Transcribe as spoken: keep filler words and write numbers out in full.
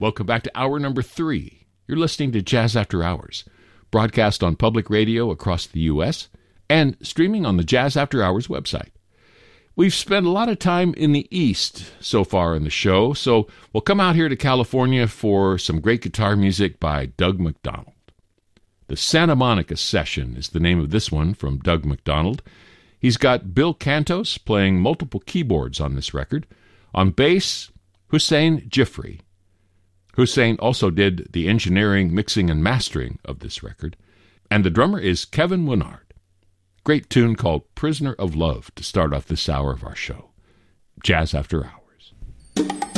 Welcome back to hour number three. You're listening to Jazz After Hours, broadcast on public radio across the U S and streaming on the Jazz After Hours website. We've spent a lot of time in the East so far in the show, so we'll come out here to California for some great guitar music by Doug McDonald. The Santa Monica Session is the name of this one from Doug McDonald. He's got Bill Cantos playing multiple keyboards on this record. On bass, Hussein Jifri. Hussein also did the engineering, mixing, and mastering of this record. And the drummer is Kevin Winard. Great tune called Prisoner of Love to start off this hour of our show. Jazz After Hours.